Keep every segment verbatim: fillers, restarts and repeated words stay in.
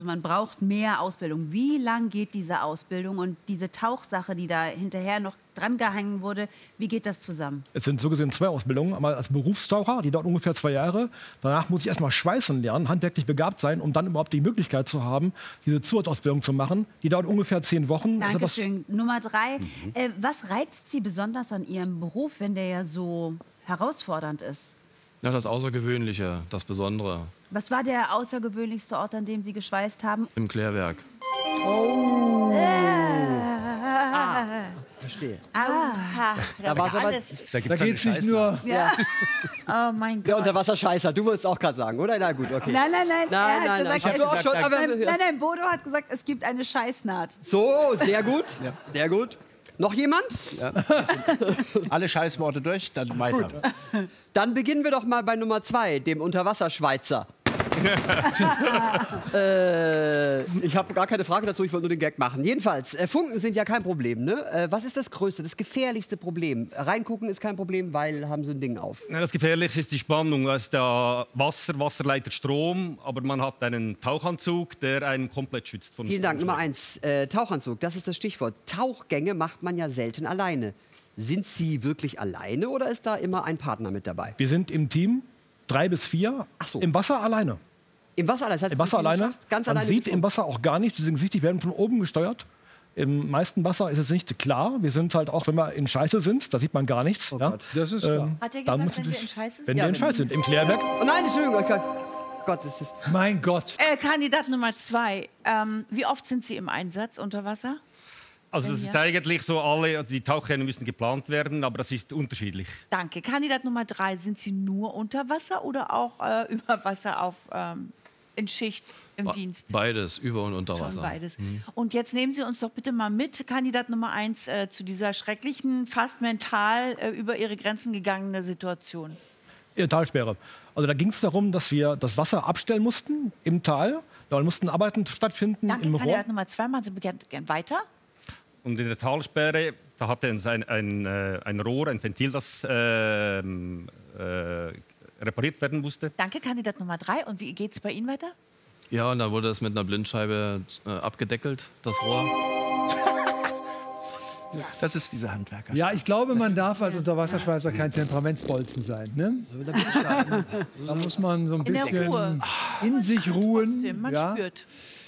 Man braucht mehr Ausbildung. Wie lang geht diese Ausbildung und diese Tauchsache, die da hinterher noch dran gehangen wurde, wie geht das zusammen? Es sind so gesehen zwei Ausbildungen. Einmal als Berufstaucher, die dauert ungefähr zwei Jahre. Danach muss ich erstmal schweißen lernen, handwerklich begabt sein, um dann überhaupt die Möglichkeit zu haben, diese Zusatzausbildung zu machen. Die dauert ungefähr zehn Wochen. Dankeschön. Nummer drei. Mhm. Äh, was reizt Sie besonders an Ihrem Beruf, wenn der ja so herausfordernd ist? Ja, das Außergewöhnliche, das Besondere. Was war der außergewöhnlichste Ort, an dem Sie geschweißt haben? Im Klärwerk. Oh. Ah. Verstehe. Ah. Da war's aber, da da geht's nicht nur... Ja. Oh mein Gott. Der Unterwasserscheißer, du wolltest auch gerade sagen, oder? Na gut, okay. Nein, nein, nein. Nein, er hat nein, gesagt, nein. es, Auch schon, aber, nein, nein, nein, Bodo hat gesagt, es gibt eine Scheißnaht. So, sehr gut. Ja. Sehr gut. Noch jemand? Ja. Alle Scheißworte durch, dann weiter. Gut. Dann beginnen wir doch mal bei Nummer zwei, dem Unterwasserschweizer. äh, ich habe gar keine Frage dazu, ich wollte nur den Gag machen. Jedenfalls, äh, Funken sind ja kein Problem, ne? Äh, was ist das größte, das gefährlichste Problem? Reingucken ist kein Problem, weil haben so ein Ding auf. Ja, das Gefährlichste ist die Spannung. Das ist der Wasser, Wasser leitet Strom, aber man hat einen Tauchanzug, der einen komplett schützt. Von Vielen Dank. Nummer eins, äh, Tauchanzug, das ist das Stichwort. Tauchgänge macht man ja selten alleine. Sind Sie wirklich alleine oder ist da immer ein Partner mit dabei? Wir sind im Team, drei bis vier, Ach so. im Wasser alleine. Im Wasser alleine? Das heißt, Im Wasser alleine. Ganz Man alleine sieht im Wasser auch gar nichts, sie sind sichtig, werden von oben gesteuert. Im meisten Wasser ist es nicht klar. Wir sind halt auch, wenn wir in Scheiße sind, da sieht man gar nichts. Oh ja. Gott. Das ist klar. Ähm, Hat er dann gesagt, wenn muss wir in Scheiße sind? Wenn Ja, wir in wenn- Scheiße sind, im Klärwerk. Oh nein, Entschuldigung. Oh Gott, Gott, das ist... Mein Gott. Äh, Kandidat Nummer zwei. Ähm, wie oft sind Sie im Einsatz unter Wasser? Also das ist eigentlich so, alle die Tauchgänge müssen geplant werden, aber das ist unterschiedlich. Danke. Kandidat Nummer drei. Sind Sie nur unter Wasser oder auch äh, über Wasser auf, ähm, in Schicht im Ba Dienst? Beides, über und unter Schon Wasser. beides. Mhm. Und jetzt nehmen Sie uns doch bitte mal mit, Kandidat Nummer eins, äh, zu dieser schrecklichen, fast mental äh, über Ihre Grenzen gegangenen Situation. Ja, Talsperre. Also da ging es darum, dass wir das Wasser abstellen mussten im Tal. Da mussten Arbeiten stattfinden Danke, im Rohr. Kandidat Nummer zwei. Machen Sie gern, gern weiter. Und in der Talsperre, da hatte es ein, ein, äh, ein Rohr, ein Ventil, das äh, äh, repariert werden musste. Danke, Kandidat Nummer drei. Und wie geht es bei Ihnen weiter? Ja, und dann wurde es mit einer Blindscheibe äh, abgedeckelt, das Rohr. Das ist dieser Handwerker. Ja, ich glaube, man darf als Unterwasserschweißer kein Temperamentsbolzen sein. Ne? Da muss man so ein In der bisschen Ruhe. in sich ruhen. Trotzdem, man Ja. spürt.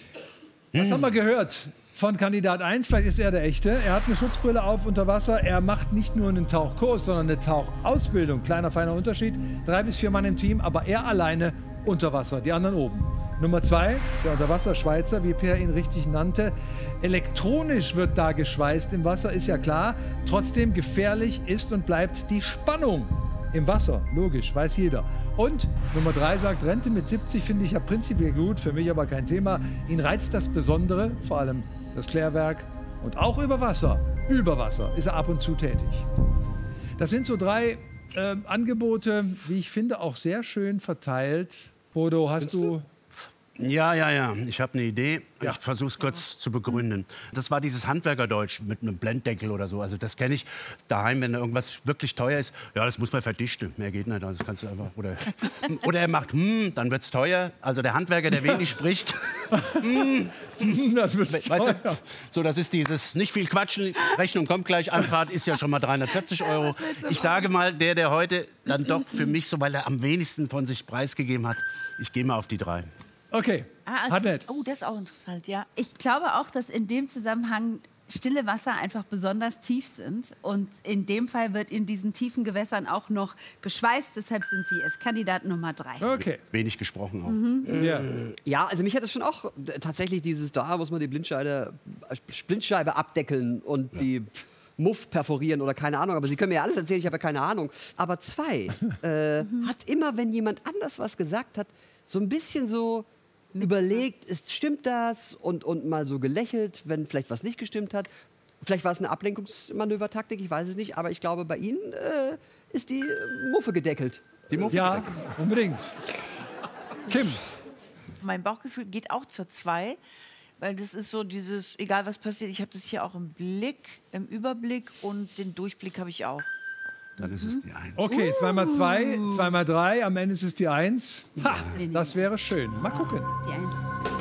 Was haben wir gehört von Kandidat eins? Vielleicht ist er der Echte. Er hat eine Schutzbrille auf unter Wasser. Er macht nicht nur einen Tauchkurs, sondern eine Tauchausbildung. Kleiner, feiner Unterschied. Drei bis vier Mann im Team, aber er alleine unter Wasser, die anderen oben. Nummer zwei, der Unterwasserschweizer, wie Per ihn richtig nannte. Elektronisch wird da geschweißt im Wasser, ist ja klar. Trotzdem gefährlich ist und bleibt die Spannung im Wasser. Logisch, weiß jeder. Und Nummer drei sagt, Rente mit siebzig finde ich ja prinzipiell gut, für mich aber kein Thema. Ihn reizt das Besondere, vor allem das Klärwerk. Und auch über Wasser, über Wasser ist er ab und zu tätig. Das sind so drei äh, Angebote, wie ich finde, auch sehr schön verteilt. Bodo, hast du... Ja, ja, ja. Ich habe eine Idee. Ja. Ich versuche es kurz zu begründen. Das war dieses Handwerkerdeutsch mit einem Blenddeckel oder so. Also das kenne ich daheim, wenn irgendwas wirklich teuer ist. Ja, das muss man verdichten. Mehr geht nicht. Das kannst du einfach. Oder, oder er macht, hm, dann wird's teuer. Also der Handwerker, der wenig spricht. hm, Das wird's weißt du, teuer. so, das ist dieses nicht viel quatschen. Rechnung kommt gleich. Anfahrt ist ja schon mal dreihundertvierzig Euro. Ich sage mal, der, der heute dann doch für mich so, weil er am wenigsten von sich preisgegeben hat, ich gehe mal auf die drei. Okay, Ah, hat nett. oh, das ist auch interessant, ja. Ich glaube auch, dass in dem Zusammenhang stille Wasser einfach besonders tief sind. Und in dem Fall wird in diesen tiefen Gewässern auch noch geschweißt. Deshalb sind Sie es. Kandidat Nummer drei. Okay. Wenig gesprochen auch. Mhm. Ja. Ja, also mich hat das schon auch äh, tatsächlich dieses, da muss man die Blindscheibe, äh, Blindscheibe abdeckeln und die Muff perforieren oder keine Ahnung. Aber Sie können mir ja alles erzählen, ich habe ja keine Ahnung. Aber zwei äh, hat immer, wenn jemand anders was gesagt hat, so ein bisschen so überlegt, ist, stimmt das? Und, und mal so gelächelt, wenn vielleicht was nicht gestimmt hat. Vielleicht war es eine Ablenkungsmanövertaktik, ich weiß es nicht. Aber ich glaube, bei Ihnen äh, ist die Muffe gedeckelt. Die Muffe Ja, gedeckelt. unbedingt. Kim. Mein Bauchgefühl geht auch zur zwei, weil das ist so dieses, egal was passiert, ich habe das hier auch im Blick, im Überblick und den Durchblick habe ich auch. Dann ist es die eins. Okay, zweimal zwei, zweimal drei, am Ende ist es die eins. Ha, das wäre schön. Mal gucken. Die Eins.